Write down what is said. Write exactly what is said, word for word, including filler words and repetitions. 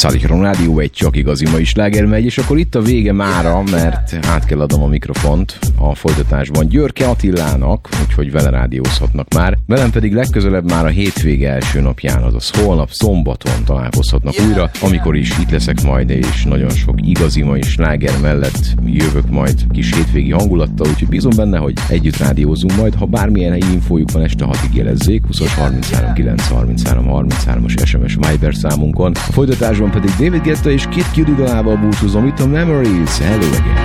Szállítom Rádió, egy csak igazi mai sláger megy, és akkor itt a vége mára, mert át kell adnom a mikrofont a folytatásban Györke Attilának, úgyhogy vele rádiózhatnak már. Velem pedig legközelebb már a hétvége első napján, azaz holnap szombaton találkozhatnak újra, amikor is itt leszek majd, és nagyon sok igazi mai sláger mellett jövök majd kis hétvégi hangulattal, úgyhogy bízom benne, hogy együtt rádiózunk majd. Ha bármilyen helyi infójuk van, este hatig jelezzék, húsz harminchárom kilenc harminchárom harminchárom-as es em es Viber számunkon. A folytatásban pedig David Guetta és Kid Cudi dalával búcsúzom, itt a Memories. Hello again!